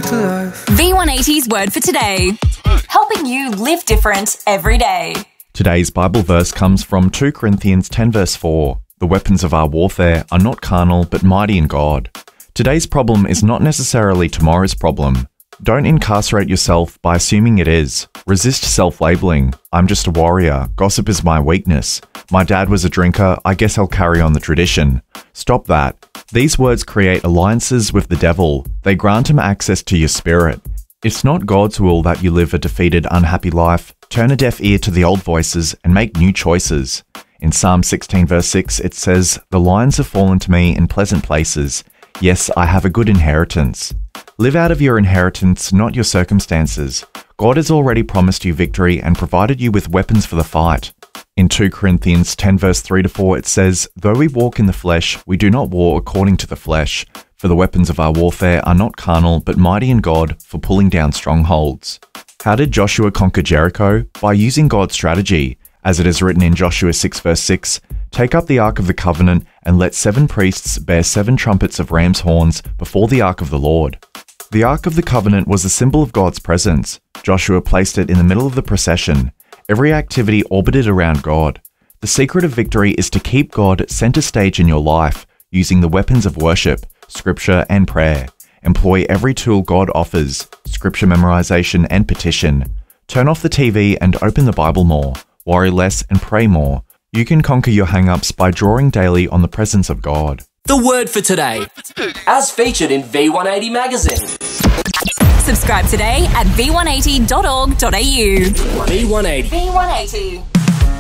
V180's Word for Today, helping you live different every day. Today's Bible verse comes from 2 Corinthians 10 verse 4. The weapons of our warfare are not carnal but mighty in God. Today's problem is not necessarily tomorrow's problem. Don't incarcerate yourself by assuming it is. Resist self-labeling. I'm just a warrior. Gossip is my weakness. My dad was a drinker. I guess I'll carry on the tradition. Stop that. These words create alliances with the devil. They grant him access to your spirit. It's not God's will that you live a defeated, unhappy life. Turn a deaf ear to the old voices and make new choices. In Psalm 16 verse 6 it says, "The lines have fallen to me in pleasant places. Yes, I have a good inheritance." Live out of your inheritance, not your circumstances. God has already promised you victory and provided you with weapons for the fight. In 2 Corinthians 10 verse 3-4 it says, "Though we walk in the flesh, we do not war according to the flesh. For the weapons of our warfare are not carnal, but mighty in God for pulling down strongholds." How did Joshua conquer Jericho? By using God's strategy. As it is written in Joshua 6 verse 6, "Take up the Ark of the Covenant and let 7 priests bear 7 trumpets of ram's horns before the Ark of the Lord." The Ark of the Covenant was a symbol of God's presence. Joshua placed it in the middle of the procession. Every activity orbited around God. The secret of victory is to keep God center stage in your life, using the weapons of worship, scripture, and prayer. Employ every tool God offers, scripture memorization and petition. Turn off the TV and open the Bible more. Worry less and pray more. You can conquer your hang-ups by drawing daily on the presence of God. The Word for Today, as featured in V180 magazine. Subscribe today at v180.org.au. V180. V180.